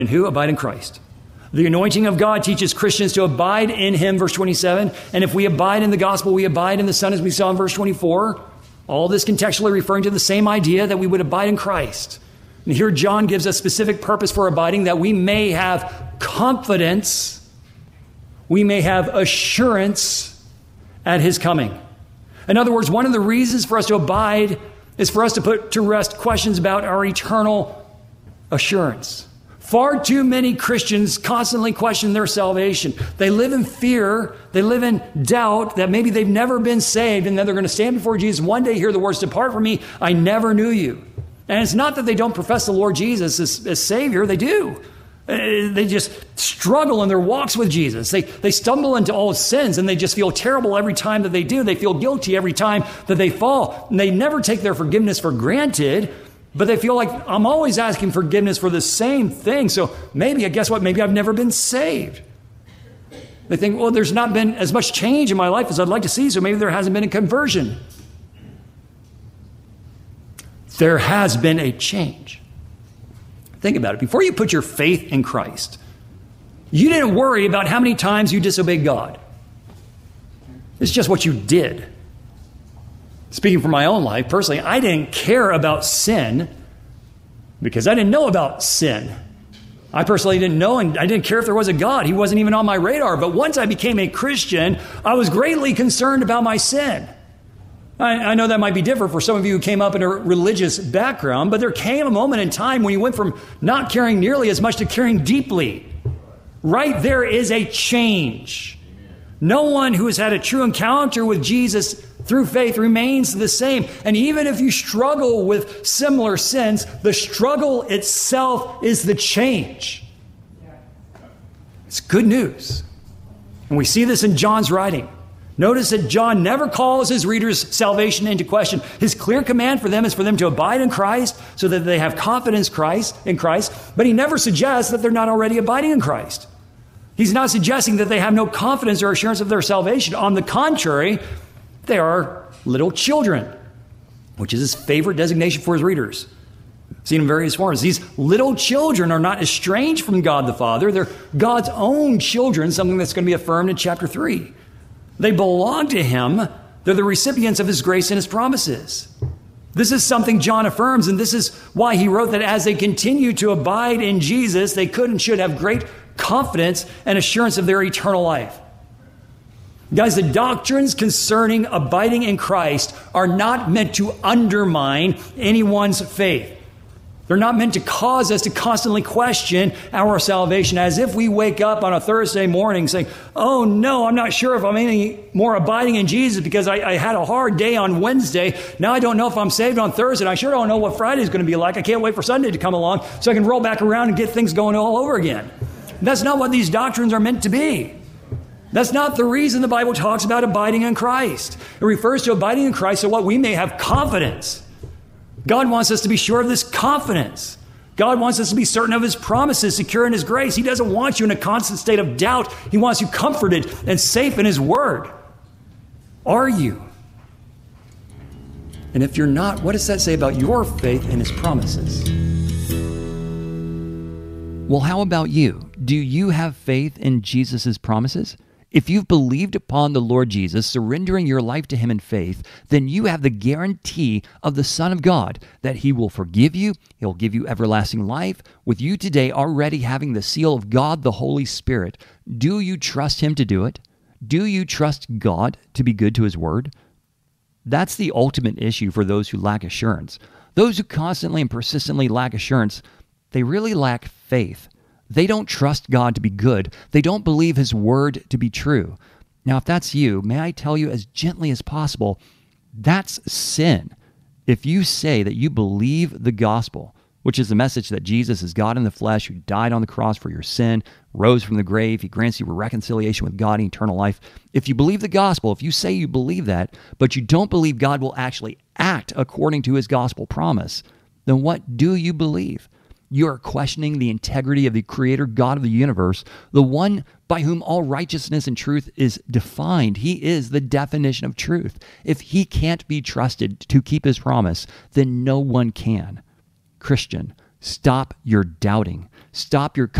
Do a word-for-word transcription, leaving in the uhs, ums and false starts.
And who? Abide in Christ. The anointing of God teaches Christians to abide in him, verse twenty-seven. And if we abide in the gospel, we abide in the Son, as we saw in verse twenty-four. All this contextually referring to the same idea that we would abide in Christ. And here John gives a specific purpose for abiding, that we may have confidence, we may have assurance at his coming. In other words, one of the reasons for us to abide is for us to put to rest questions about our eternal assurance. Far too many Christians constantly question their salvation. They live in fear. They live in doubt that maybe they've never been saved, and then they're going to stand before Jesus one day, hear the words, "Depart from me, I never knew you." And it's not that they don't profess the Lord Jesus as, as Savior. They do. Uh, they just struggle in their walks with Jesus. They, they stumble into all sins, and they just feel terrible every time that they do. They feel guilty every time that they fall. And they never take their forgiveness for granted. But they feel like, I'm always asking forgiveness for the same thing. So maybe, I guess what, maybe I've never been saved. They think, well, there's not been as much change in my life as I'd like to see, so maybe there hasn't been a conversion. There has been a change. Think about it. Before you put your faith in Christ, you didn't worry about how many times you disobeyed God. It's just what you did. Speaking from my own life, personally, I didn't care about sin because I didn't know about sin. I personally didn't know, and I didn't care if there was a God. He wasn't even on my radar. But once I became a Christian, I was greatly concerned about my sin. I, I know that might be different for some of you who came up in a religious background, but there came a moment in time when you went from not caring nearly as much to caring deeply. Right there is a change. No one who has had a true encounter with Jesus through faith remains the same. And even if you struggle with similar sins, the struggle itself is the change. It's good news. And we see this in John's writing. Notice that John never calls his readers' salvation into question. His clear command for them is for them to abide in Christ so that they have confidence Christ in Christ. But he never suggests that they're not already abiding in Christ. He's not suggesting that they have no confidence or assurance of their salvation. On the contrary, they are little children, which is his favorite designation for his readers. Seen in various forms. These little children are not estranged from God the Father. They're God's own children, something that's going to be affirmed in chapter three. They belong to him. They're the recipients of his grace and his promises. This is something John affirms, and this is why he wrote that as they continue to abide in Jesus, they could and should have great confidence and assurance of their eternal life. Guys, the doctrines concerning abiding in Christ are not meant to undermine anyone's faith. They're not meant to cause us to constantly question our salvation, as if we wake up on a Thursday morning saying, oh no, I'm not sure if I'm any more abiding in Jesus because I, I had a hard day on Wednesday. Now I don't know if I'm saved on Thursday. I sure don't know what Friday is going to be like. I can't wait for Sunday to come along so I can roll back around and get things going all over again. That's not what these doctrines are meant to be. That's not the reason the Bible talks about abiding in Christ. It refers to abiding in Christ so what we may have confidence. God wants us to be sure of this confidence. God wants us to be certain of his promises, secure in his grace. He doesn't want you in a constant state of doubt. He wants you comforted and safe in his word. Are you? And if you're not, what does that say about your faith in his promises? Well, how about you? Do you have faith in Jesus' promises? If you've believed upon the Lord Jesus, surrendering your life to him in faith, then you have the guarantee of the Son of God that he will forgive you, he'll give you everlasting life, with you today already having the seal of God, the Holy Spirit. Do you trust him to do it? Do you trust God to be good to his word? That's the ultimate issue for those who lack assurance. Those who constantly and persistently lack assurance, they really lack faith. They don't trust God to be good. They don't believe his word to be true. Now, if that's you, may I tell you as gently as possible, that's sin. If you say that you believe the gospel, which is the message that Jesus is God in the flesh, who died on the cross for your sin, rose from the grave, he grants you a reconciliation with God and eternal life. If you believe the gospel, if you say you believe that, but you don't believe God will actually act according to his gospel promise, then what do you believe? You are questioning the integrity of the Creator God of the universe, the one by whom all righteousness and truth is defined. He is the definition of truth. If he can't be trusted to keep his promise, then no one can. Christian, Stop your doubting. Stop your